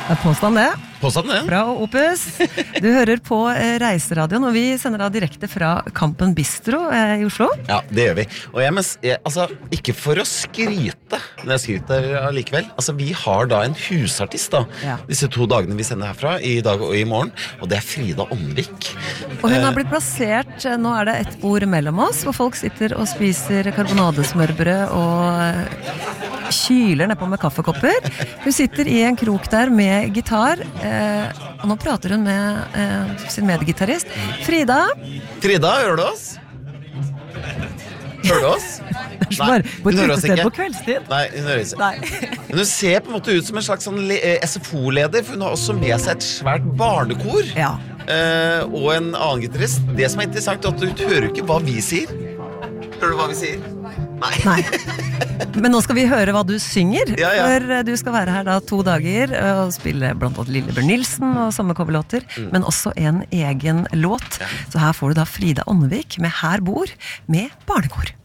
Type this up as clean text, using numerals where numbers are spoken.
Påstand det. Påstand det. Bra, Opus. Du hører på Reiseradioen, og vi sender da direkte fra Kampen Bistro i Oslo. Ja, det gjør vi. Og altså, ikke for å skryte, men jeg skryter allikevel. Altså, vi har da en husartist da, disse 2 dagene vi sender herfra, i dag og i morgen, og det er Frida Åndvik. Og hun har blitt plassert, nå er det et bord mellom oss, hvor folk sitter og spiser karbonadesmørbrød og kyler nedpå med kaffekopper. Hun sitter i en krok der med gitar, og nå prater hun med sin medgitarist. Frida, hører du oss? Hører du oss? Nei, på et utested på kveldstid. Nei, hun hører ikke. Men hun ser på en måte ut som en slags sånn SFO-leder, for hun har også med seg et svært barnekor. Ja. Og en annen gitarist. Det som er interessant er at du hører ikke hva vi sier. Hører du hva vi sier? Nei. Men nå skal vi høre hva du synger, for du skal være her da 2 dager og spille blant annet Lillebjørn Nilsen og sommercoverlåter, men også en egen låt. Så her får du da Frida Åndvik med Her bor med barnekor.